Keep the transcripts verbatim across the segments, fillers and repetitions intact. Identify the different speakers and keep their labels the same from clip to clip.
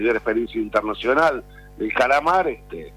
Speaker 1: primera experiencia internacional del Calamar, este,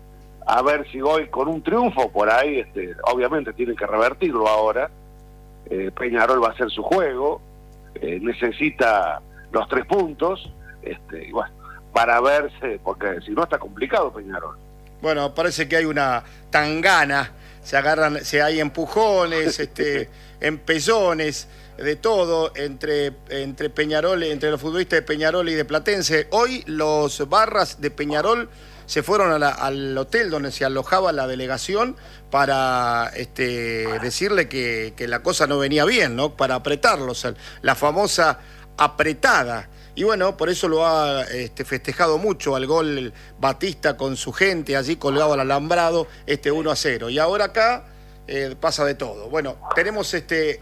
Speaker 1: a ver si hoy con un triunfo por ahí, este, obviamente tienen que revertirlo ahora, eh, Peñarol va a hacer su juego, eh, necesita los tres puntos, este, y bueno, para verse, porque si no está complicado Peñarol.
Speaker 2: Bueno, parece que hay una tangana, se agarran, se hay empujones, este, empellones, de todo entre, entre Peñarol, entre los futbolistas de Peñarol y de Platense. Hoy los barras de Peñarol se fueron a la, al hotel donde se alojaba la delegación para este, decirle que, que la cosa no venía bien, ¿no? Para apretarlos, la famosa apretada. Y bueno, por eso lo ha este, festejado mucho al gol Batista con su gente allí colgado al alambrado, este uno a cero. Y ahora acá eh, pasa de todo. Bueno, tenemos este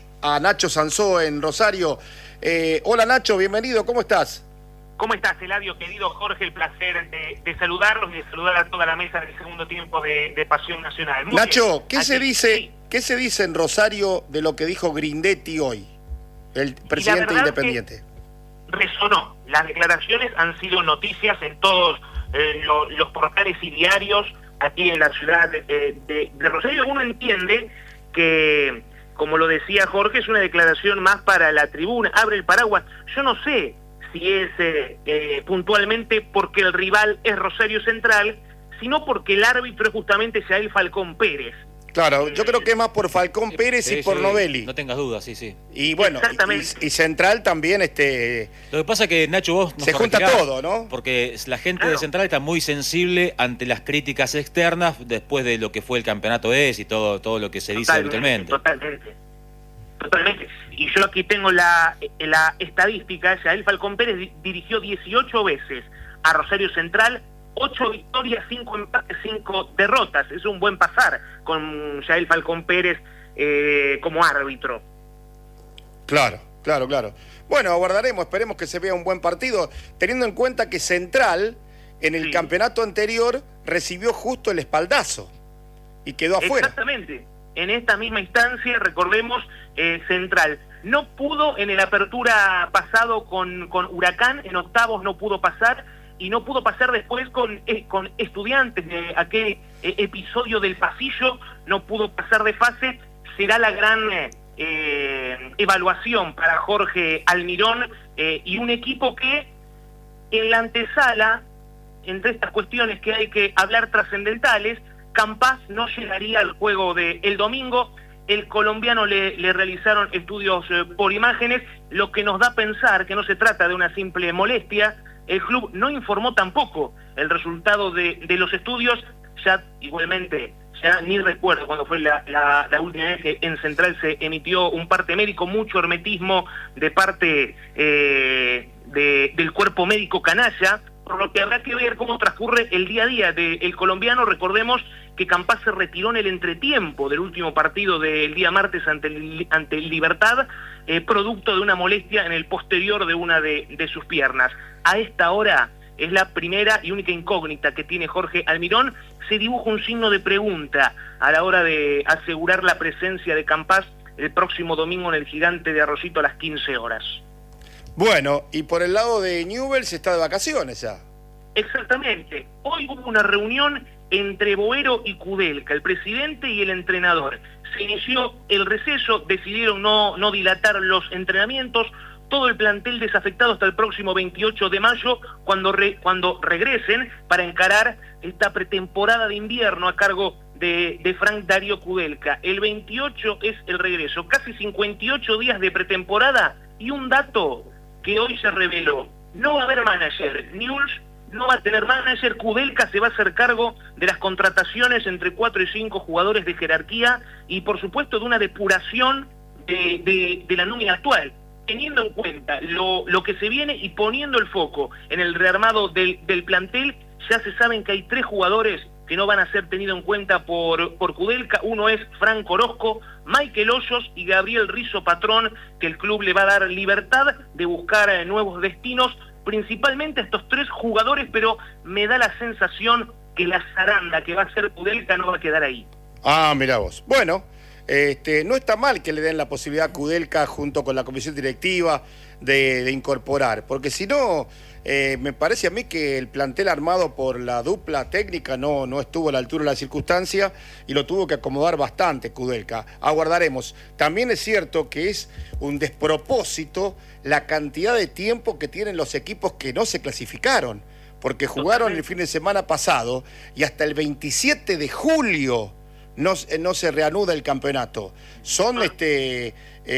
Speaker 2: a Nacho Sansó en Rosario. Eh, hola Nacho, bienvenido, ¿cómo estás?
Speaker 3: ¿Cómo estás, Eladio? Querido Jorge, el placer de, de saludarlos y de saludar a toda la mesa del segundo tiempo de, de Pasión Nacional. Muy
Speaker 2: Nacho,
Speaker 3: bien.
Speaker 2: ¿qué
Speaker 3: Aquí,
Speaker 2: se dice,
Speaker 3: sí.
Speaker 2: ¿qué se dice en Rosario de lo que dijo Grindetti hoy, el presidente independiente?
Speaker 3: Resonó. Las declaraciones han sido noticias en todos eh, lo, los portales y diarios aquí en la ciudad de, de, de Rosario. Uno entiende que, como lo decía Jorge, es una declaración más para la tribuna, abre el paraguas. Yo no sé si es eh, eh, puntualmente porque el rival es Rosario Central, sino porque el árbitro es justamente Yael Falcón Pérez.
Speaker 2: Claro, yo creo que es más por Falcón Pérez sí, y por sí, Novelli.
Speaker 4: No tengas dudas, sí, sí.
Speaker 2: Y bueno, y, y Central también, este...
Speaker 4: Lo que pasa es que, Nacho, vos...
Speaker 2: Se junta todo, ¿no?
Speaker 4: Porque la gente
Speaker 3: claro.
Speaker 4: de Central está muy sensible ante las críticas externas después de lo que fue el campeonato E S y todo, todo lo que se dice habitualmente.
Speaker 3: Totalmente. Totalmente. Y yo aquí tengo la, la estadística. Yael Falcón Pérez dirigió dieciocho veces a Rosario Central, ocho victorias, cinco empates, cinco derrotas. Es un buen pasar con Yael Falcón Pérez eh, como árbitro.
Speaker 2: Claro, claro, claro. Bueno, aguardaremos, esperemos que se vea un buen partido, teniendo en cuenta que Central, en el sí. campeonato anterior, recibió justo el espaldazo y quedó afuera.
Speaker 3: Exactamente. En esta misma instancia, recordemos, eh, Central no pudo en el apertura pasado con, con Huracán, en octavos no pudo pasar, y no pudo pasar después con, eh, con Estudiantes, de aquel eh, episodio del pasillo, no pudo pasar de fase. Será la gran eh, evaluación para Jorge Almirón eh, y un equipo que en la antesala, entre estas cuestiones que hay que hablar trascendentales, Campas no llegaría al juego del de domingo. El colombiano le, le realizaron estudios eh, por imágenes, lo que nos da a pensar que no se trata de una simple molestia. El club no informó tampoco el resultado de, de los estudios. Ya igualmente, ya ni recuerdo cuando fue la, la, la última vez que en Central se emitió un parte médico, mucho hermetismo de parte eh, de, del cuerpo médico canalla, por lo que habrá que ver cómo transcurre el día a día del colombiano. Recordemos que Campas se retiró en el entretiempo del último partido del día martes ante el, ante el Libertad, eh, producto de una molestia en el posterior de una de, de sus piernas. A esta hora es la primera y única incógnita que tiene Jorge Almirón. Se dibuja un signo de pregunta a la hora de asegurar la presencia de Campas el próximo domingo en el Gigante de Arroyito a las quince horas.
Speaker 2: Bueno, y por el lado de Newell's está de vacaciones ya.
Speaker 3: Exactamente. Hoy hubo una reunión entre Boero y Kudelka, el presidente y el entrenador. Se inició el receso, decidieron no, no dilatar los entrenamientos, todo el plantel desafectado hasta el próximo veintiocho de mayo, cuando, re, cuando regresen para encarar esta pretemporada de invierno a cargo de, de Frank Darío Kudelka. El veintiocho es el regreso, casi cincuenta y ocho días de pretemporada, y un dato que hoy se reveló: no va a haber manager. Newell's no va a tener manager. Kudelka se va a hacer cargo de las contrataciones entre cuatro y cinco jugadores de jerarquía y por supuesto de una depuración de, de, de la nómina actual, teniendo en cuenta lo, lo que se viene y poniendo el foco en el rearmado del, del plantel. Ya se saben que hay tres jugadores que no van a ser tenidos en cuenta por, por Kudelka. Uno es Franco Orozco, Michael Hoyos y Gabriel Rizzo Patrón, que el club le va a dar libertad de buscar eh, nuevos destinos, principalmente a estos tres jugadores, pero me da la sensación que la zaranda que va a ser Kudelka no va a quedar ahí.
Speaker 2: Ah, mirá vos. Bueno, Este, no está mal que le den la posibilidad a Kudelka junto con la comisión directiva de, de incorporar, porque si no, eh, me parece a mí que el plantel armado por la dupla técnica no, no estuvo a la altura de la circunstancia y lo tuvo que acomodar bastante Kudelka. Aguardaremos. También es cierto que es un despropósito la cantidad de tiempo que tienen los equipos que no se clasificaron, porque jugaron el fin de semana pasado y hasta el veintisiete de julio no, no se reanuda el campeonato. Son este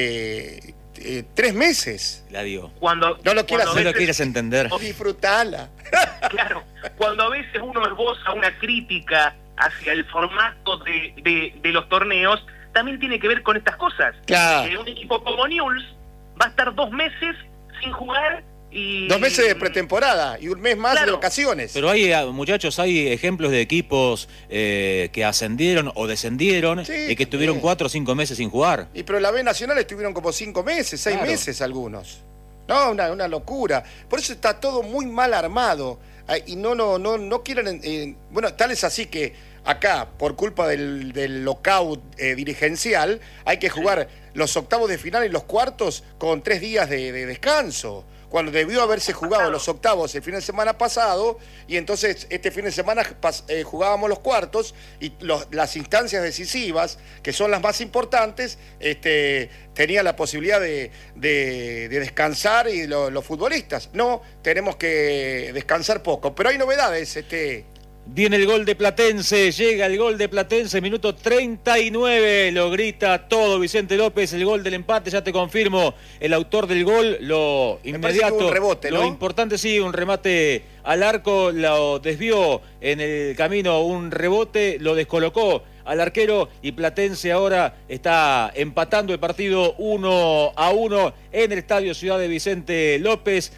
Speaker 2: eh, eh, tres meses.
Speaker 4: La digo.
Speaker 3: Cuando,
Speaker 2: no lo quieras,
Speaker 4: no lo quieres entender.
Speaker 2: Disfrutala.
Speaker 3: Claro, cuando a veces uno esboza una crítica hacia el formato de, de, de los torneos, también tiene que ver con estas cosas.
Speaker 2: Claro.
Speaker 3: Eh, un equipo como Newell's va a estar dos meses sin jugar y...
Speaker 2: Dos meses de pretemporada y un mes más
Speaker 3: Claro.
Speaker 2: de vacaciones.
Speaker 4: Pero hay, muchachos, hay ejemplos de equipos eh, que ascendieron o descendieron
Speaker 2: Sí,
Speaker 4: y que estuvieron
Speaker 2: también.
Speaker 4: cuatro o cinco meses sin jugar.
Speaker 2: Y pero la B Nacional estuvieron como cinco meses, seis
Speaker 4: Claro.
Speaker 2: meses algunos. No, una, una locura. Por eso está todo muy mal armado. Ay, y no, no, no, no quieren... eh, bueno, tal es así que acá, por culpa del, del lockout eh, dirigencial, hay que jugar los octavos de final y los cuartos con tres días de, de descanso, cuando debió haberse jugado los octavos el fin de semana pasado, y entonces este fin de semana pas, eh, jugábamos los cuartos, y los, las instancias decisivas, que son las más importantes, este, tenía la posibilidad de, de, de descansar y lo, los futbolistas. No, tenemos que descansar poco, pero hay novedades, este...
Speaker 4: Viene el gol de Platense, llega el gol de Platense, minuto treinta y nueve, lo grita todo Vicente López, el gol del empate, ya te confirmo, el autor del gol, lo inmediato,
Speaker 2: un rebote, ¿no?
Speaker 4: Lo importante sí, un remate al arco, lo desvió en el camino, un rebote, lo descolocó al arquero y Platense ahora está empatando el partido uno a uno en el Estadio Ciudad de Vicente López.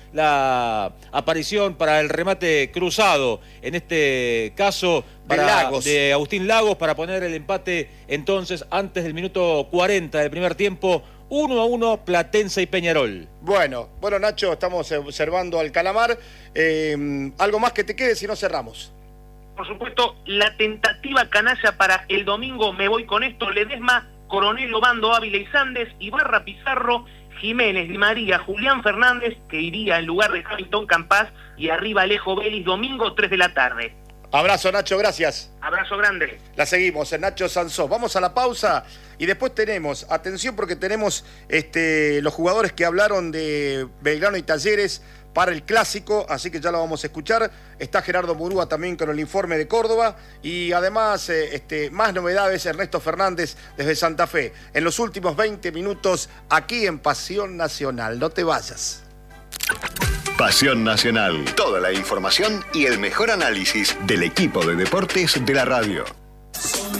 Speaker 4: La aparición para el remate cruzado, en este caso para,
Speaker 2: de, Lagos.
Speaker 4: de Agustín Lagos, para poner el empate entonces antes del minuto cuarenta del primer tiempo. uno a uno Platense y Peñarol.
Speaker 2: Bueno, bueno Nacho, estamos observando al Calamar. Eh, ¿Algo más que te quede si no cerramos?
Speaker 3: Por supuesto, la tentativa canalla para el domingo, me voy con esto: Ledesma, Coronel, Obando, Ávila y Sandes, Ibarra, Pizarro, Jiménez, Di María, Julián Fernández, que iría en lugar de Hamilton Campas, y arriba Alejo Vélez, domingo tres de la tarde.
Speaker 2: Abrazo Nacho, gracias.
Speaker 3: Abrazo grande.
Speaker 2: La seguimos en Nacho Sansó. Vamos a la pausa y después tenemos, atención porque tenemos este, los jugadores que hablaron de Belgrano y Talleres para el Clásico, así que ya lo vamos a escuchar. Está Gerardo Murúa también con el informe de Córdoba y además eh, este, más novedades, Ernesto Fernández desde Santa Fe. En los últimos veinte minutos aquí en Pasión Nacional. No te vayas.
Speaker 5: Pasión Nacional. Toda la información y el mejor análisis del equipo de deportes de la radio.